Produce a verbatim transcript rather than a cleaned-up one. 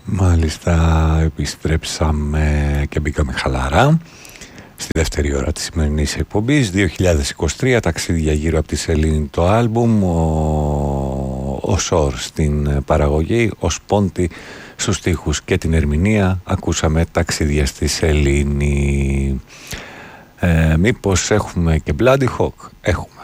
Μάλιστα, επιστρέψαμε και μπήκαμε χαλαρά στη δεύτερη ώρα της σημερινής εκπομπής. δύο χιλιάδες είκοσι τρία, ταξίδια γύρω από τη σελήνη το άλμπουμ, ο, ο Σορ στην παραγωγή, ο Σπόντι στους στίχους και την ερμηνεία. Ακούσαμε ταξίδια στη σελήνη. ε, Μήπως έχουμε και Bloody Hawk? Έχουμε.